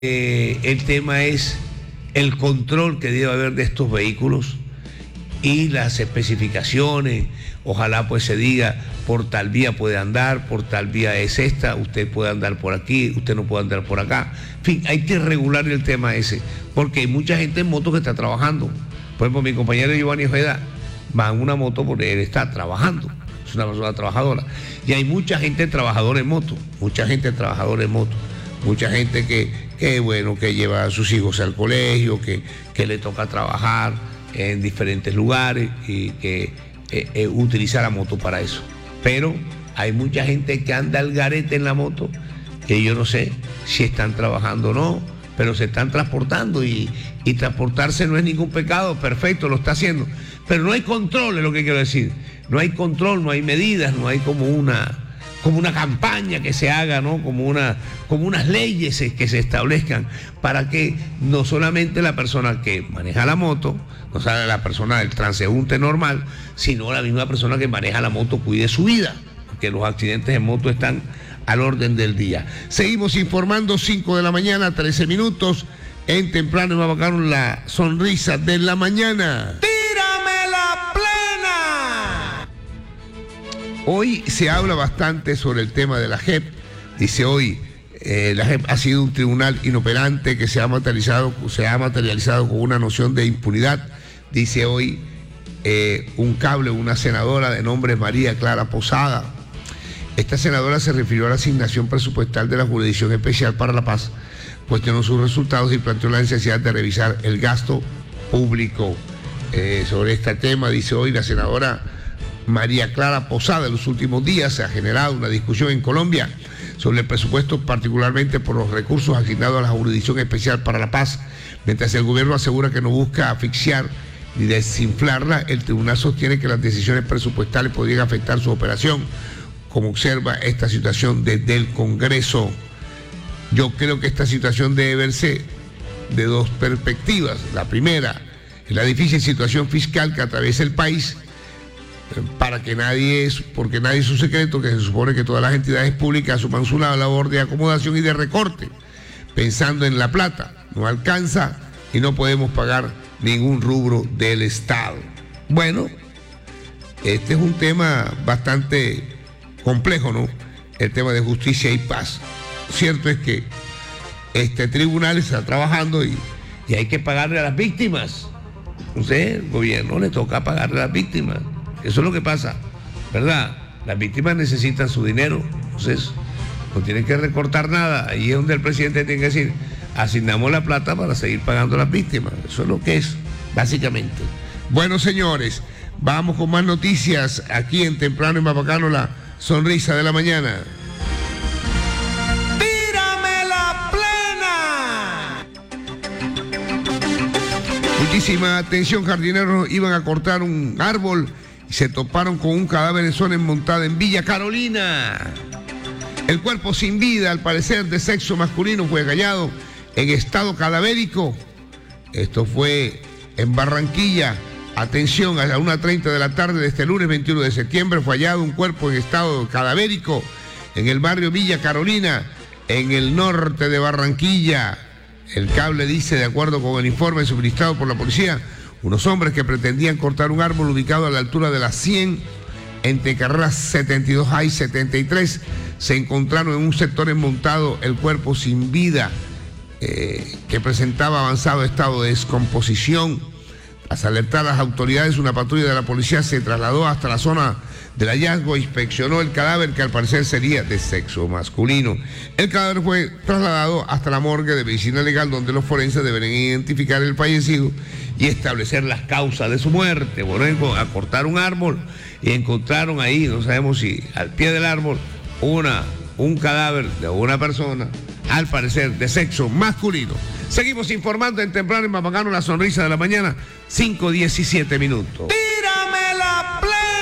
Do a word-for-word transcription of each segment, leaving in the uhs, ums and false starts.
Eh, el tema es el control que debe haber de estos vehículos y las especificaciones. Ojalá pues se diga, por tal vía puede andar, por tal vía es esta, usted puede andar por aquí, usted no puede andar por acá. En fin, hay que regular el tema ese, porque hay mucha gente en moto que está trabajando. Por ejemplo, mi compañero Giovanni Ojeda va en una moto porque él está trabajando, es una persona trabajadora. Y hay mucha gente trabajadora en moto, mucha gente trabajadora en moto, mucha gente que, que bueno, que lleva a sus hijos al colegio, que, que le toca trabajar en diferentes lugares y que eh, eh, utiliza la moto para eso. Pero hay mucha gente que anda al garete en la moto, que yo no sé si están trabajando o no, pero se están transportando y, y transportarse no es ningún pecado, perfecto, lo está haciendo. Pero no hay control, es lo que quiero decir. No hay control, no hay medidas, no hay como una, como una campaña que se haga, ¿no? Como, una, como unas leyes que se establezcan para que no solamente la persona que maneja la moto, no sea la persona del transeúnte normal, sino la misma persona que maneja la moto cuide su vida, porque los accidentes en moto están al orden del día. Seguimos informando, cinco de la mañana, trece minutos, en Temprano y Mabacano, la sonrisa de la mañana. ¡Tírame la plena! Hoy se habla bastante sobre el tema de la J E P. Dice hoy, eh, la J E P ha sido un tribunal inoperante que se ha materializado, se ha materializado con una noción de impunidad. Dice hoy eh, un cable, una senadora de nombre María Clara Posada. Esta senadora se refirió a la asignación presupuestal de la Jurisdicción Especial para la Paz, cuestionó sus resultados y planteó la necesidad de revisar el gasto público. Eh, sobre este tema, dice hoy la senadora María Clara Posada, en los últimos días se ha generado una discusión en Colombia sobre el presupuesto, particularmente por los recursos asignados a la Jurisdicción Especial para la Paz. Mientras el gobierno asegura que no busca asfixiar ni desinflarla, el tribunal sostiene que las decisiones presupuestales podrían afectar su operación, como observa esta situación desde el Congreso. Yo creo que esta situación debe verse de dos perspectivas. La primera, es la difícil situación fiscal que atraviesa el país, para que nadie es, porque nadie es un secreto, que se supone que todas las entidades públicas asuman su labor de acomodación y de recorte, pensando en la plata. No alcanza y no podemos pagar ningún rubro del Estado. Bueno, este es un tema bastante complejo, ¿no? El tema de justicia y paz. Cierto es que este tribunal está trabajando y, y hay que pagarle a las víctimas. Usted, el gobierno, le toca pagarle a las víctimas. Eso es lo que pasa, ¿verdad? Las víctimas necesitan su dinero, entonces no tienen que recortar nada. Ahí es donde el presidente tiene que decir, asignamos la plata para seguir pagando a las víctimas. Eso es lo que es, básicamente. Bueno, señores, vamos con más noticias aquí en Temprano y Mabacano, la sonrisa de la mañana. ¡Tírame la plena! Muchísima atención, jardineros iban a cortar un árbol y se toparon con un cadáver en zona montada en Villa Carolina. El cuerpo sin vida, al parecer de sexo masculino, fue hallado en estado cadavérico. Esto fue en Barranquilla. Atención, a las una treinta de la tarde de este lunes veintiuno de septiembre fue hallado un cuerpo en estado cadavérico en el barrio Villa Carolina, en el norte de Barranquilla. El cable dice, de acuerdo con el informe suministrado por la policía, unos hombres que pretendían cortar un árbol ubicado a la altura de las cien, entre carreras setenta y dos A y setenta y tres, se encontraron en un sector enmontado el cuerpo sin vida, eh, que presentaba avanzado estado de descomposición. Tras alertar a las autoridades, una patrulla de la policía se trasladó hasta la zona del hallazgo e inspeccionó el cadáver, que al parecer sería de sexo masculino. El cadáver fue trasladado hasta la morgue de medicina legal, donde los forenses deberán identificar el fallecido y establecer las causas de su muerte. Bueno, a cortar un árbol y encontraron ahí, no sabemos si al pie del árbol, una, un cadáver de una persona, al parecer de sexo masculino. Seguimos informando en Temprano y Mabacano, la sonrisa de la mañana, cinco diecisiete minutos. ¡Tírame la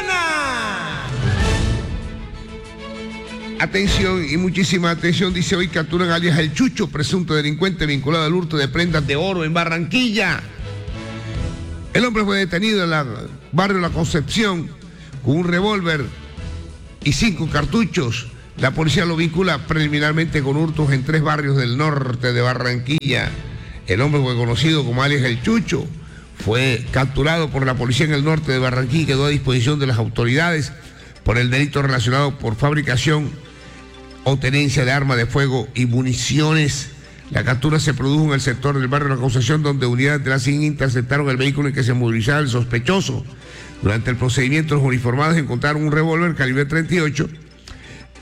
plena! Atención y muchísima atención, dice hoy capturan alias El Chucho, presunto delincuente vinculado al hurto de prendas de oro en Barranquilla. El hombre fue detenido en el barrio La Concepción con un revólver y cinco cartuchos La policía lo vincula preliminarmente con hurtos en tres barrios del norte de Barranquilla. El hombre fue conocido como alias El Chucho. Fue capturado por la policía en el norte de Barranquilla y quedó a disposición de las autoridades por el delito relacionado por fabricación o tenencia de armas de fuego y municiones. La captura se produjo en el sector del barrio La Concepción, donde unidades de la C I N interceptaron el vehículo en que se movilizaba el sospechoso. Durante el procedimiento, los uniformados encontraron un revólver calibre treinta y ocho